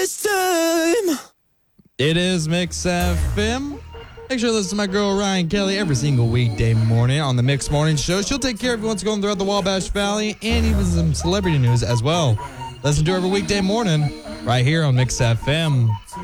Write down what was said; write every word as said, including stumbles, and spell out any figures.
It's time. It is Mix F M. Make sure to listen to my girl Ryan Kelly every single weekday morning on the Mix Morning Show. She'll take care of you what's going throughout the Wabash Valley and even some celebrity news as well. Listen to her every weekday morning right here on Mix F M.